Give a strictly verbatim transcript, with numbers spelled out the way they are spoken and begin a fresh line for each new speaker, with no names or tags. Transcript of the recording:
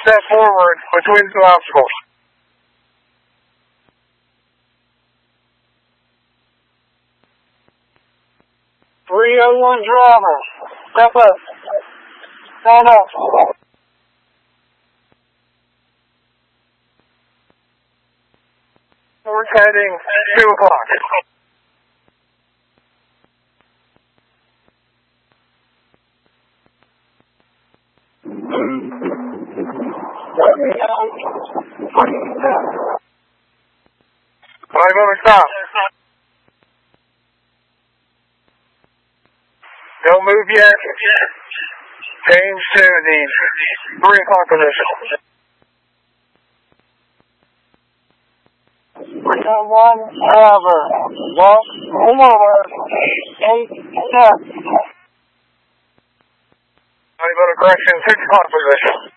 step forward between two obstacles. three oh one driver, step up. Stand up. We're heading two o'clock. Five over stop. Don't move yet. Change to the three o'clock position. We got one driver. Walk forward. Eight steps. Body motor correction, six o'clock position.